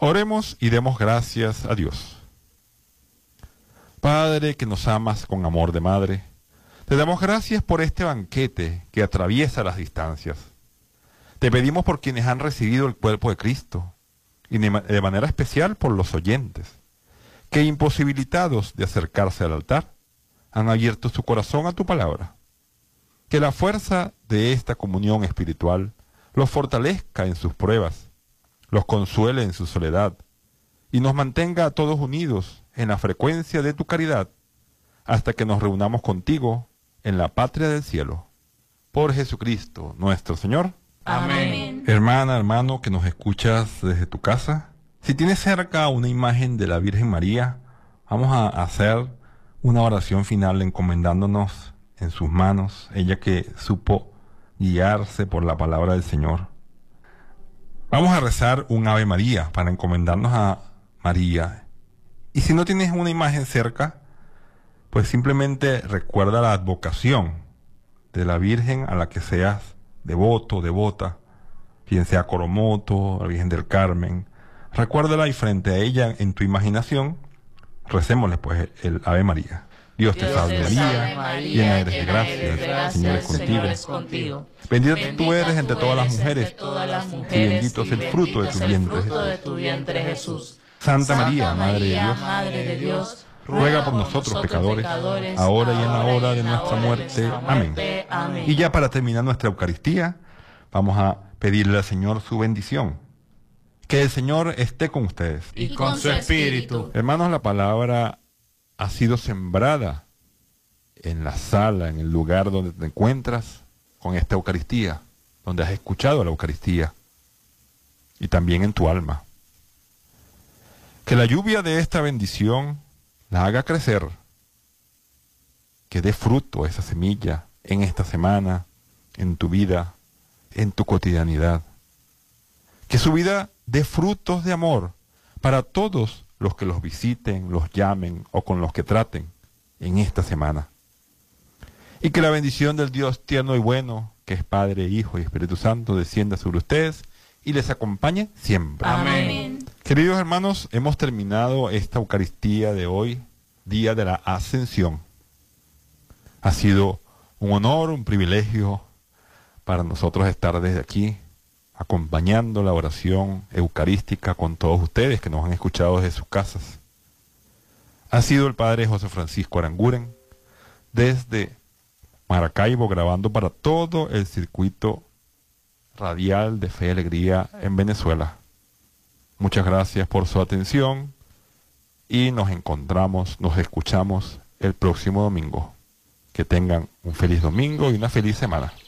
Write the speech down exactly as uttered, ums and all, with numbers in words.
Oremos y demos gracias a Dios. Padre, que nos amas con amor de madre, te damos gracias por este banquete que atraviesa las distancias. Te pedimos por quienes han recibido el cuerpo de Cristo, y de manera especial por los oyentes, que imposibilitados de acercarse al altar, han abierto su corazón a tu palabra. Que la fuerza de esta comunión espiritual los fortalezca en sus pruebas, los consuele en su soledad, y nos mantenga a todos unidos en la frecuencia de tu caridad, hasta que nos reunamos contigo en la patria del cielo. Por Jesucristo nuestro Señor. Amén. Hermana, hermano, que nos escuchas desde tu casa, si tienes cerca una imagen de la Virgen María, vamos a hacer una oración final encomendándonos en sus manos, ella que supo guiarse por la palabra del Señor. Vamos a rezar un Ave María para encomendarnos a María. Y si no tienes una imagen cerca, pues simplemente recuerda la advocación de la Virgen a la que seas devoto, devota, bien sea Coromoto, la Virgen del Carmen. Recuérdala y frente a ella, en tu imaginación, recémosle pues el Ave María. Dios te salve María, llena eres de gracia, el Señor es contigo. es contigo. Bendita tú eres entre todas las mujeres, todas las y mujeres, bendito es el fruto de tu vientre, fruto de Jesús. tu vientre, Jesús. Santa María, Madre de Dios, Madre de Dios, ruega por nosotros pecadores, ahora y en la hora de nuestra muerte. Amén. Amén. Y ya para terminar nuestra Eucaristía, vamos a pedirle al Señor su bendición. Que el Señor esté con ustedes. Y con su espíritu. Hermanos, la palabra ha sido sembrada en la sala, en el lugar donde te encuentras con esta Eucaristía, donde has escuchado la Eucaristía, y también en tu alma. Que la lluvia de esta bendición la haga crecer, que dé fruto esa semilla en esta semana, en tu vida, en tu cotidianidad. Que su vida dé frutos de amor para todos los que los visiten, los llamen o con los que traten en esta semana. Y que la bendición del Dios tierno y bueno, que es Padre, Hijo y Espíritu Santo, descienda sobre ustedes y les acompañe siempre. Amén. Queridos hermanos, hemos terminado esta Eucaristía de hoy, día de la Ascensión. Ha sido un honor, un privilegio para nosotros estar desde aquí, acompañando la oración eucarística con todos ustedes que nos han escuchado desde sus casas. Ha sido el Padre José Francisco Aranguren, desde Maracaibo, grabando para todo el circuito radial de Fe y Alegría en Venezuela. Muchas gracias por su atención y nos encontramos, nos escuchamos el próximo domingo. Que tengan un feliz domingo y una feliz semana.